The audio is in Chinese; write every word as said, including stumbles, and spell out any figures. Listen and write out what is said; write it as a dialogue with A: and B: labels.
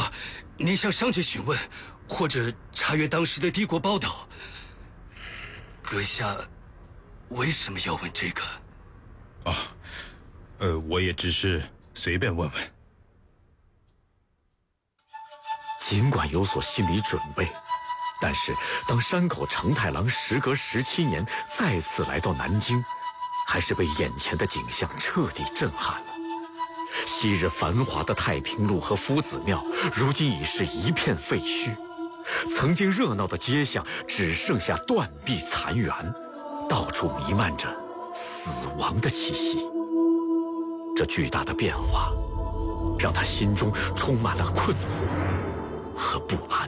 A: 说，您向商界询问，或者查阅当时的帝国报道。阁下为什么要问这个？
B: 啊，呃，我也只是随便问问。
C: 尽管有所心理准备，但是当山口承太郎时隔十七年再次来到南京，还是被眼前的景象彻底震撼了。昔日繁华的太平路和夫子庙，如今已是一片废墟。曾经热闹的街巷只剩下断壁残垣，到处弥漫着死亡的气息。这巨大的变化，让他心中充满了困惑和不安。